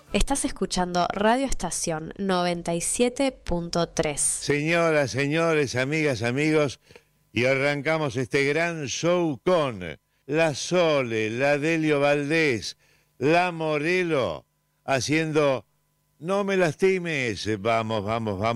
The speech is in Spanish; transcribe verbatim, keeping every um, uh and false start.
Estás escuchando Radio Estación noventa y siete punto tres. Señoras, señores, amigas, amigos, y arrancamos este gran show con la Sole, la Delio Valdés, la Morelo, haciendo No me lastimes. Vamos, vamos, vamos.